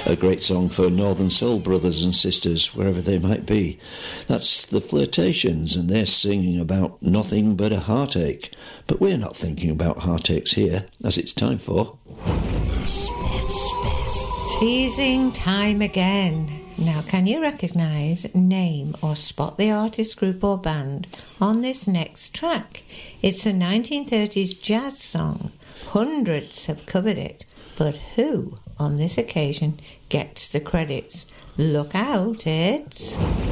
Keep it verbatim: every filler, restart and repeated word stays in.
A great song for Northern Soul brothers and sisters, wherever they might be. That's the Flirtations, and they're singing about nothing but a heartache. But we're not thinking about heartaches here, as it's time for... The Spot Spot. Teasing time again. Now, can you recognise, name or spot the artist, group or band on this next track? It's a nineteen thirties jazz song. Hundreds have covered it, but who on this occasion gets the credits? Look out, it's...